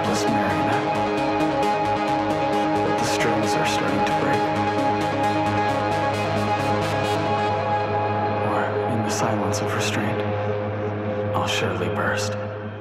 listless marionette. But the strings are starting to break. Or, in the silence of restraint, I'll surely burst.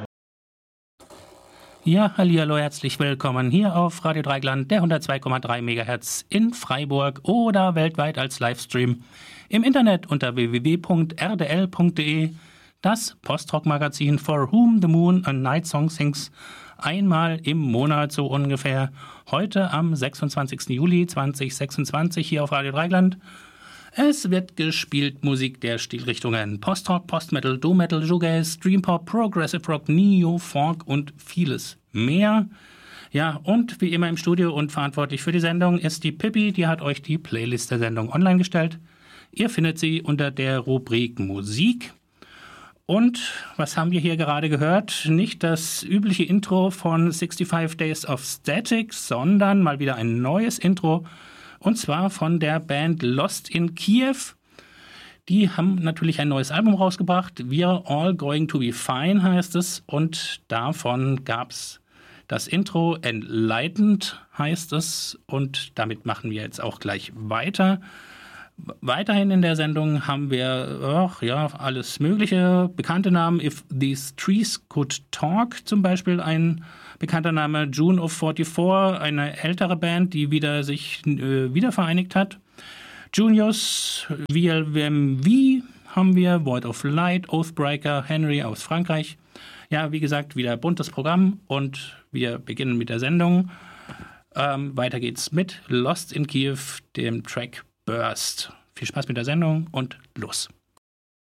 Ja, hallihallo, herzlich willkommen hier auf Radio Dreigland, der 102,3 MHz in Freiburg oder weltweit als Livestream im Internet unter www.rdl.de. Das Postrock-Magazin For Whom the Moon a Night Song Sings, einmal im Monat so ungefähr. Heute am 26. Juli 2026 hier auf Radio Dreigland. Es wird gespielt Musik der Stilrichtungen Postrock, Postmetal, Doom-Metal, Shoegaze, Dreampop, Progressive Rock, Neo, Folk und vieles mehr. Ja, und wie immer im Studio und verantwortlich für die Sendung ist die Pippi, die hat euch die Playlist der Sendung online gestellt. Ihr findet sie unter der Rubrik Musik. Und was haben wir hier gerade gehört? Nicht das übliche Intro von 65 Days of Static, sondern mal wieder ein neues Intro. Und zwar von der Band Lost in Kiev. Die haben natürlich ein neues Album rausgebracht. We're All Going to Be Fine heißt es. Und davon gab es das Intro. Enlightened heißt es. Und damit machen wir jetzt auch gleich weiter. Weiterhin in der Sendung haben wir alles mögliche. Bekannte Namen. If These Trees Could Talk zum Beispiel ein bekannter Name. June of 44, eine ältere Band, die sich wieder vereinigt hat. Juniors, VLVMV haben wir, Void of Light, Oathbreaker, Henry aus Frankreich. Ja, wie gesagt, wieder buntes Programm und wir beginnen mit der Sendung. Weiter geht's mit Lost in Kiev, dem Track Burst. Viel Spaß mit der Sendung und los.